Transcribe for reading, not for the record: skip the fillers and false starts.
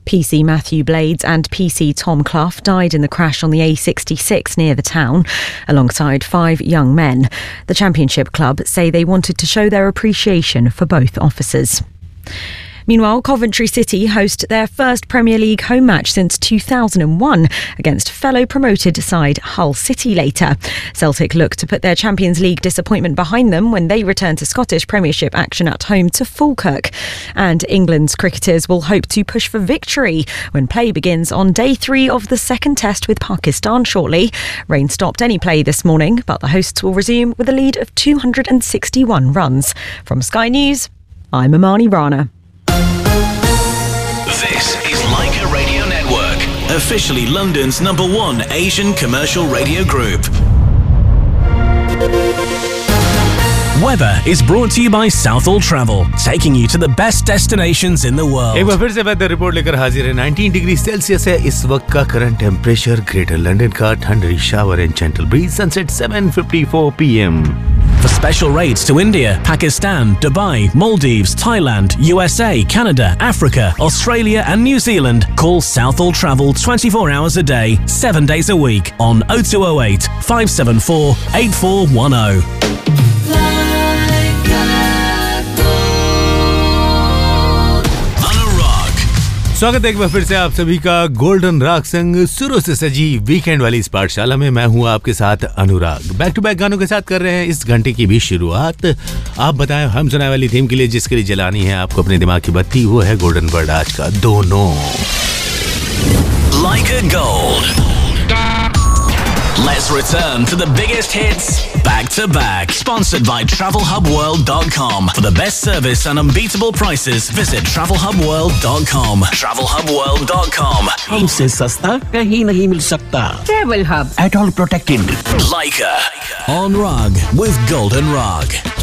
PC Matthew Blades and PC Tom Clough died in the crash on the A66 near the town, alongside 5 young men. The Championship club say they wanted to show their appreciation for both officers. Meanwhile, Coventry City host their first Premier League home match since 2001 against fellow promoted side Hull City later. Celtic look to put their Champions League disappointment behind them when they return to Scottish Premiership action at home to Falkirk. And England's cricketers will hope to push for victory when play begins on day 3 of the second test with Pakistan shortly. Rain stopped any play this morning, but the hosts will resume with a lead of 261 runs. From Sky News, I'm Amani Rana. This is Leica Radio Network, officially London's #1 Asian commercial radio group. Weather is brought to you by Southall Travel, taking you to the best destinations in the world. एक बार फिर से weather report लेकर हाजिर है। 19 degree Celsius है इस वक्त का करंट टेम्परेचर। ग्रेटर लंदन का ठंडी shower and gentle bridge. Sunset 7:54 PM. For special rates to India, Pakistan, Dubai, Maldives, Thailand, USA, Canada, Africa, Australia and New Zealand, call Southall Travel 24 hours a day, 7 days a week on 0208 574 8410. स्वागत है एक बार फिर से आप सभी का golden राग संग सुरों से सजी वीकेंड वाली इस पाठशाला में। मैं हूं आपके साथ अनुराग। बैक टू बैक गानों के साथ कर रहे हैं इस घंटे की भी शुरुआत। आप बताएं हम सुनाए वाली थीम के लिए जिसके लिए जलानी है आपको अपने दिमाग की बत्ती, वो है गोल्डन वर्ड आज का दोनों। Leica Gold. Let's return to the biggest hits back to back. Sponsored by TravelHubWorld.com. For the best service and unbeatable prices, visit TravelHubWorld.com. TravelHubWorld.com. हमसे सस्ता कहीं नहीं मिल सकता। Travel Hub. At all protected. Leica on Rug with Golden Rug.